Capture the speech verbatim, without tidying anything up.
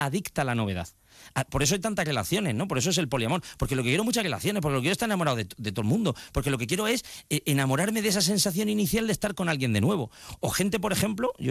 adicta a la novedad. Por eso hay tantas relaciones, ¿no? Por eso es el poliamor. Porque lo que quiero muchas relaciones, porque lo que quiero es estar enamorado de, de todo el mundo. Porque lo que quiero es eh, enamorarme de esa sensación inicial de estar con alguien de nuevo. O gente, por ejemplo, yo